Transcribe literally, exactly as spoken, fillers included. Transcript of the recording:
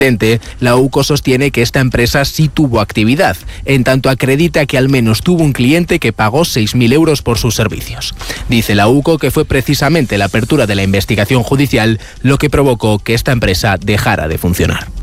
La UCO sostiene que esta empresa sí tuvo actividad, en tanto acredita que al menos tuvo un cliente que pagó seis mil euros por sus servicios. Dice la UCO que fue precisamente la apertura de la investigación judicial lo que provocó que esta empresa dejara de funcionar.